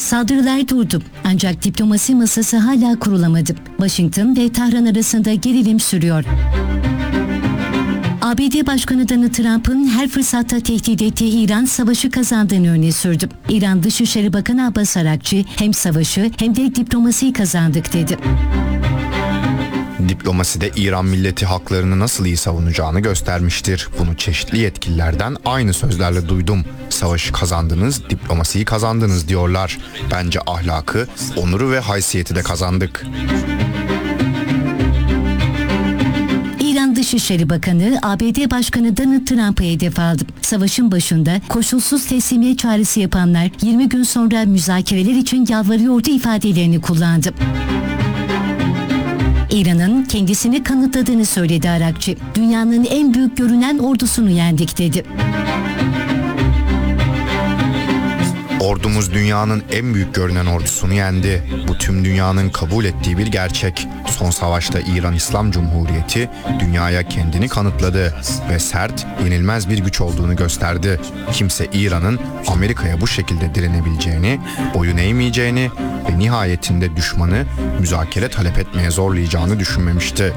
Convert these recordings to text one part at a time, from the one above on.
Saldırılar durdu ancak diplomasi masası hala kurulamadı. Washington ve Tahran arasında gerilim sürüyor. ABD Başkanı Donald Trump'ın her fırsatta tehdit ettiği İran savaşı kazandığını öne sürdü. İran Dışişleri Bakanı Abbas Arakçı hem savaşı hem de diplomasiyi kazandık dedi. Diplomaside İran milleti haklarını nasıl iyi savunacağını göstermiştir. Bunu çeşitli yetkililerden aynı sözlerle duydum. Savaşı kazandınız, diplomasiyi kazandınız diyorlar. Bence ahlakı, onuru ve haysiyeti de kazandık. İran Dışişleri Bakanı ABD Başkanı Donald Trump'ı hedef aldı. Savaşın başında koşulsuz teslimiyet çağrısı yapanlar 20 gün sonra müzakereler için yalvarıyordu ifadelerini kullandı. İran'ın kendisini kanıtladığını söyledi Arakçı. Dünyanın en büyük görünen ordusunu yendik dedi. Ordumuz dünyanın en büyük görünen ordusunu yendi. Bu tüm dünyanın kabul ettiği bir gerçek. Son savaşta İran İslam Cumhuriyeti dünyaya kendini kanıtladı ve sert, yenilmez bir güç olduğunu gösterdi. Kimse İran'ın Amerika'ya bu şekilde direnebileceğini, boyun eğmeyeceğini ve nihayetinde düşmanı müzakere talep etmeye zorlayacağını düşünmemişti.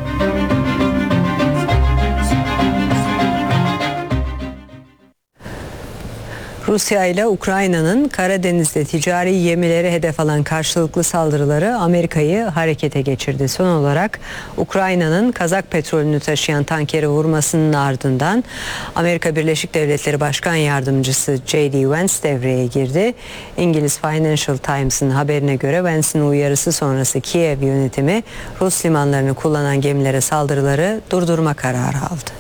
Rusya ile Ukrayna'nın Karadeniz'de ticari gemileri hedef alan karşılıklı saldırıları Amerika'yı harekete geçirdi. Son olarak Ukrayna'nın Kazak petrolünü taşıyan tankeri vurmasının ardından Amerika Birleşik Devletleri Başkan Yardımcısı J.D. Vance devreye girdi. İngiliz Financial Times'ın haberine göre Vance'in uyarısı sonrası Kiev yönetimi Rus limanlarını kullanan gemilere saldırıları durdurma kararı aldı.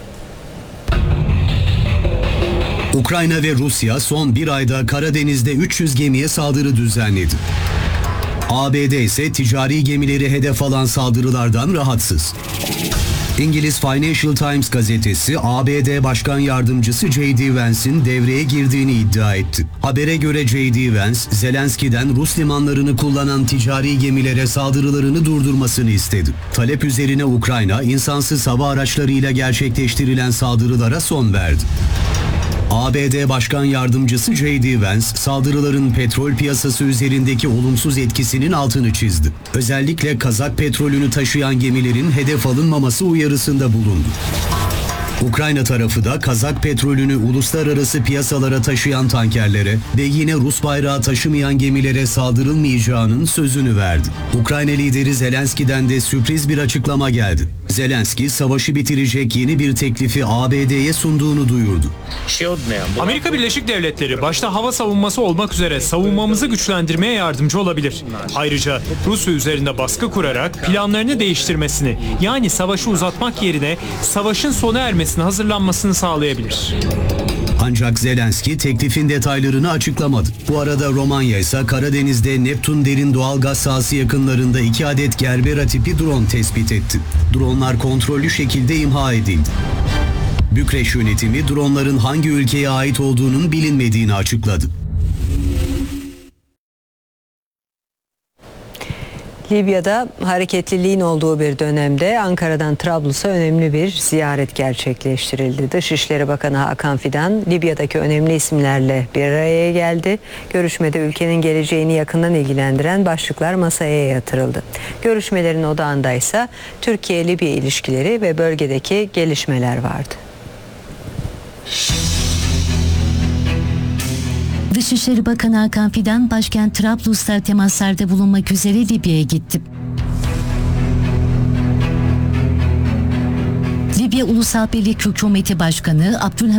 Ukrayna ve Rusya son bir ayda Karadeniz'de 300 gemiye saldırı düzenledi. ABD ise ticari gemileri hedef alan saldırılardan rahatsız. İngiliz Financial Times gazetesi ABD Başkan Yardımcısı J.D. Vance'in devreye girdiğini iddia etti. Habere göre J.D. Vance, Zelenski'den Rus limanlarını kullanan ticari gemilere saldırılarını durdurmasını istedi. Talep üzerine Ukrayna, insansız hava araçlarıyla gerçekleştirilen saldırılara son verdi. ABD Başkan Yardımcısı J.D. Vance, saldırıların petrol piyasası üzerindeki olumsuz etkisinin altını çizdi. Özellikle Kazak petrolünü taşıyan gemilerin hedef alınmaması uyarısında bulundu. Ukrayna tarafı da Kazak petrolünü uluslararası piyasalara taşıyan tankerlere ve yine Rus bayrağı taşımayan gemilere saldırılmayacağının sözünü verdi. Ukrayna lideri Zelenski'den de sürpriz bir açıklama geldi. Zelenski, savaşı bitirecek yeni bir teklifi ABD'ye sunduğunu duyurdu. Amerika Birleşik Devletleri başta hava savunması olmak üzere savunmamızı güçlendirmeye yardımcı olabilir. Ayrıca Rusya üzerinde baskı kurarak planlarını değiştirmesini, yani savaşı uzatmak yerine savaşın sona ermesine hazırlanmasını sağlayabilir. Ancak Zelenski teklifin detaylarını açıklamadı. Bu arada Romanya ise Karadeniz'de Neptun derin doğalgaz sahası yakınlarında 2 adet Gerbera tipi drone tespit etti. Dronlar kontrollü şekilde imha edildi. Bükreş yönetimi dronların hangi ülkeye ait olduğunun bilinmediğini açıkladı. Libya'da hareketliliğin olduğu bir dönemde Ankara'dan Trablus'a önemli bir ziyaret gerçekleştirildi. Dışişleri Bakanı Hakan Fidan Libya'daki önemli isimlerle bir araya geldi. Görüşmede ülkenin geleceğini yakından ilgilendiren başlıklar masaya yatırıldı. Görüşmelerin odağında ise Türkiye-Libya ilişkileri ve bölgedeki gelişmeler vardı. Dışişleri Bakanı Hakan Fidan başkent Trablus'ta temaslarda bulunmak üzere Libya'ya gitti. Libya Ulusal Birlik Hükümeti Başkanı Abdülhamit